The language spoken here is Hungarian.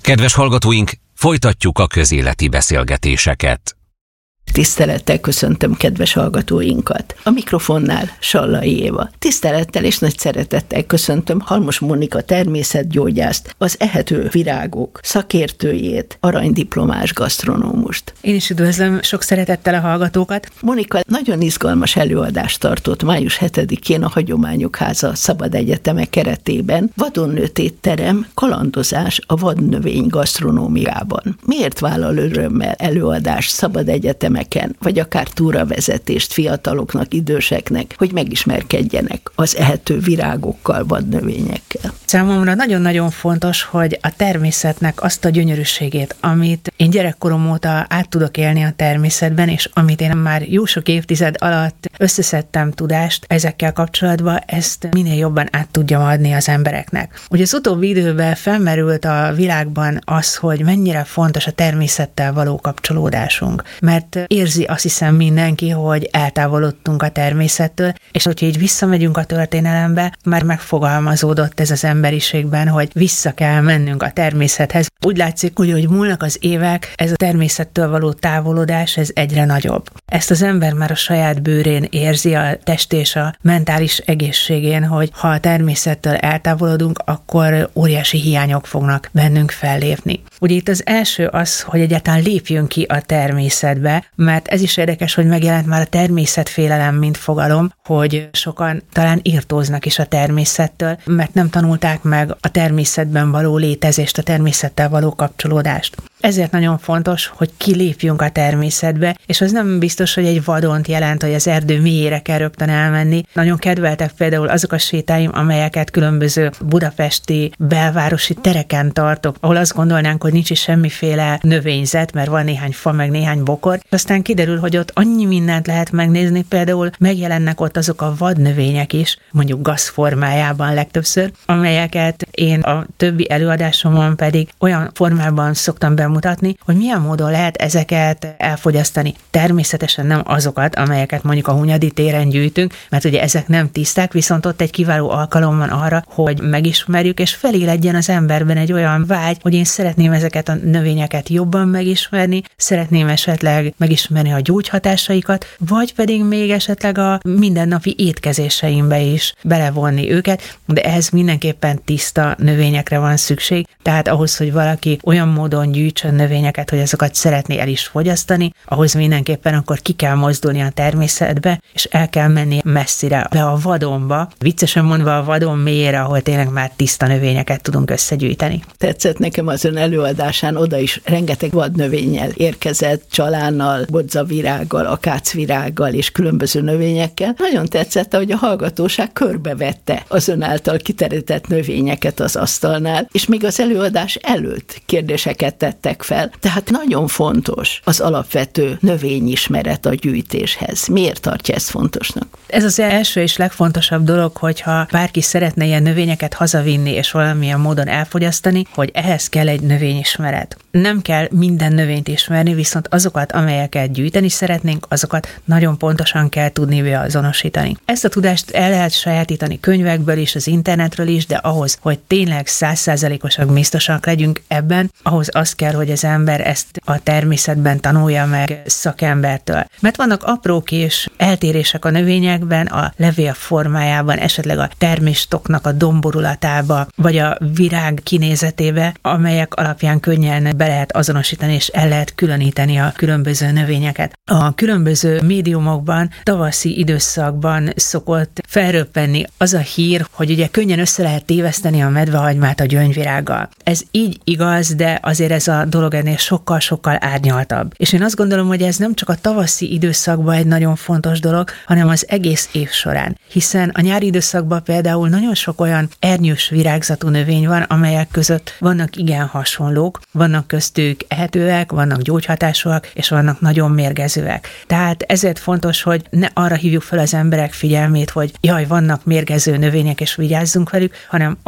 Kedves hallgatóink, folytatjuk a közéleti beszélgetéseket. Tisztelettel köszöntöm kedves hallgatóinkat. A mikrofonnál Sallai Éva. Tisztelettel és nagy szeretettel köszöntöm Halmos Monika természetgyógyászt, az ehető virágok szakértőjét, aranydiplomás gasztronómust. Én is üdvözlöm sok szeretettel a hallgatókat. Monika nagyon izgalmas előadást tartott május 7-én a Hagyományok Háza Szabad Egyeteme keretében. Vadonnőtt étterem, kalandozás a vadnövény gasztronómiában. Miért vállal örömmel előadást szabad egyetemeken, vagy akár túravezetést fiataloknak, időseknek, hogy megismerkedjenek az ehető virágokkal, vadnövényekkel? Számomra nagyon-nagyon fontos, hogy a természetnek azt a gyönyörűségét, amit én gyerekkorom óta át tudok élni a természetben, és amit én már jó sok évtized alatt összeszedtem tudást ezekkel kapcsolatban, ezt minél jobban át tudjam adni az embereknek. Ugye az utóbbi időben felmerült a világban az, hogy mennyire fontos a természettel való kapcsolódásunk, mert érzi azt hiszem mindenki, hogy eltávolodtunk a természettől, és hogyha így visszamegyünk a történelembe, már megfogalmazódott ez az emberiségben, hogy vissza kell mennünk a természethez. Úgy látszik, hogy múlnak az évek, ez a természettől való távolodás, ez egyre nagyobb. Ezt az ember már a saját bőrén érzi, a test és a mentális egészségén, hogy ha a természettől eltávolodunk, akkor óriási hiányok fognak bennünk fellépni. Ugye itt az első az, hogy egyáltalán lépjünk ki a természetbe, mert ez is érdekes, hogy megjelent már a természetfélelem, mint fogalom, hogy sokan talán irtóznak is a természettől, mert nem tanulták meg a természetben való létezést, a természettel való kapcsolódást. Ezért nagyon fontos, hogy kilépjünk a természetbe, és az nem biztos, hogy egy vadont jelent, hogy az erdő mélyére kell rögtön elmenni. Nagyon kedveltek például azok a sétáim, amelyeket különböző budapesti belvárosi tereken tartok, ahol azt gondolnánk, hogy nincs is semmiféle növényzet, mert van néhány fa, meg néhány bokor. Aztán kiderül, hogy ott annyi mindent lehet megnézni, például megjelennek ott azok a vadnövények is, mondjuk gasz formájában legtöbbször, amelyeket én a többi előadásomon pedig olyan formában szoktam bemutatni, hogy milyen módon lehet ezeket elfogyasztani. Természetesen nem azokat, amelyeket mondjuk a Hunyadi téren gyűjtünk, mert ugye ezek nem tiszták, viszont ott egy kiváló alkalom van arra, hogy megismerjük, és feléledjen az emberben egy olyan vágy, hogy én szeretném ezeket a növényeket jobban megismerni, szeretném esetleg megismerni a gyógyhatásaikat, vagy pedig még esetleg a mindennapi étkezéseimbe is belevonni őket, de ehhez mindenképpen tiszta növényekre van szükség, tehát ahhoz, hogy valaki olyan módon gyűjtsön növényeket, hogy azokat szeretné el is fogyasztani, ahhoz mindenképpen akkor ki kell mozdulni a természetbe, és el kell menni messzire, be a vadonba, viccesen mondva a vadon mélyére, ahol tényleg már tiszta növényeket tudunk összegyűjteni. Tetszett nekem az ön előadásán, oda is rengeteg vadnövényel érkezett, csalánnal, bodzavirággal, akácvirággal és különböző növényekkel. Nagyon tetszett, hogy a hallgatóság körbevette az ön által kiterített növényeket az asztalnál, és még az előadás előtt kérdéseket tettek fel. Tehát nagyon fontos az alapvető növényismeret a gyűjtéshez. Miért tartja ezt fontosnak? Ez az első és legfontosabb dolog, hogyha bárki szeretne ilyen növényeket hazavinni és valamilyen módon elfogyasztani, hogy ehhez kell egy növényismeret. Nem kell minden növényt ismerni, viszont azokat, amelyeket gyűjteni szeretnénk, azokat nagyon pontosan kell tudni beazonosítani. Ezt a tudást el lehet sajátítani könyvekből is, az internetről is, de ahhoz, hogy tényleg 100%-osak biztosak legyünk ebben, ahhoz az kell, hogy az ember ezt a természetben tanulja meg szakembertől. Mert vannak apró kis eltérések a növényekben, a levél formájában, esetleg a terméstoknak a domborulatába, vagy a virág kinézetébe, amelyek alapján könnyen be lehet azonosítani, és el lehet különíteni a különböző növényeket. A különböző médiumokban, tavaszi időszakban szokott felröppenni az a hír, hogy ugye könnyen össze lehet téveszteni a medvehagymát a gyöngyvirággal. Ez így igaz, de azért ez a dolog ennél sokkal-sokkal árnyaltabb. És én azt gondolom, hogy ez nem csak a tavaszi időszakban egy nagyon fontos dolog, hanem az egész év során. Hiszen a nyári időszakban például nagyon sok olyan ernyős virágzatú növény van, amelyek között vannak igen hasonlók, vannak köztük ehetőek, vannak gyógyhatásúak, és vannak nagyon mérgezőek. Tehát ezért fontos, hogy ne arra hívjuk fel az emberek figyelmét, hogy jaj, vannak mérgező növények, és vigyázzunk velük, hanem